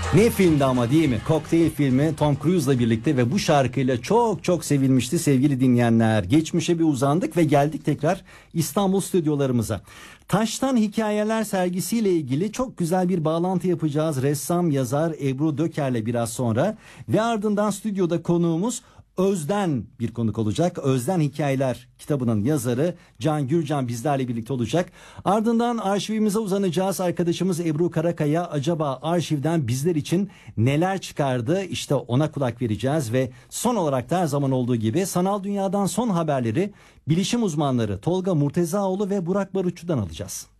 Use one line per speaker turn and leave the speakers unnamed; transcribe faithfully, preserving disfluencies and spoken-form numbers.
Ne filmdi ama, değil mi? Cocktail filmi, Tom Cruise'la birlikte ve bu şarkıyla çok çok sevilmişti sevgili dinleyenler. Geçmişe bir uzandık ve geldik tekrar İstanbul stüdyolarımıza. Taştan Hikayeler sergisiyle ilgili çok güzel bir bağlantı yapacağız. Ressam yazar Ebru Döker'le biraz sonra ve ardından stüdyoda konuğumuz Özden bir konuk olacak. Özden Hikayeler kitabının yazarı Can Gürcan bizlerle birlikte olacak. Ardından arşivimize uzanacağız. Arkadaşımız Ebru Karakaya acaba arşivden bizler için neler çıkardı? İşte ona kulak vereceğiz ve son olarak da her zaman olduğu gibi sanal dünyadan son haberleri bilişim uzmanları Tolga Murtezaoğlu ve Burak Barutçu'dan alacağız.